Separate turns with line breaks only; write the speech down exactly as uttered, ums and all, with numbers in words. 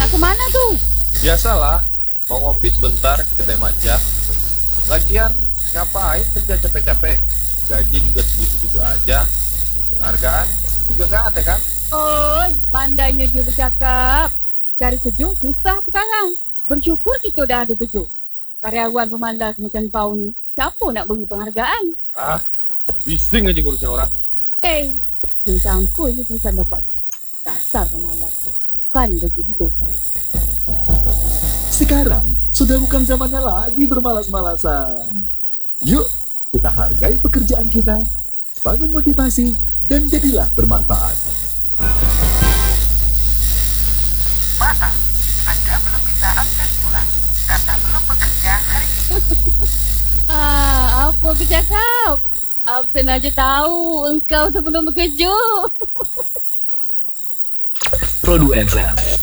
kemana tuh?
Biasalah, mau ngopi sebentar ke kedai macam. Lagian, ngapain kerja capek-capek? Gaji juga segitu-gitu aja. Penghargaan juga nggak ada kan?
Oh, pandainya dia bercakap. Cari kerja susah sekarang. Bersyukur kita dah ada kerja. Karyawan pemalas macam kau ni, siapa nak beri penghargaan?
Ah, bising aja ngurusin orang.
Eh, dia sangkut je susah dapat. Dasar pemalas. Bukan begitu.
Sekarang sudah bukan zamannya lagi bermalas-malasan. Yuk, kita hargai pekerjaan kita, bangun motivasi, dan jadilah bermanfaat.
Maaf, Anda belum bisa absen pulang karena belum bekerja hari ini.
Ah, apa aku cakap? Absen aja tahu engkau tu belum bekerja.
Produk F M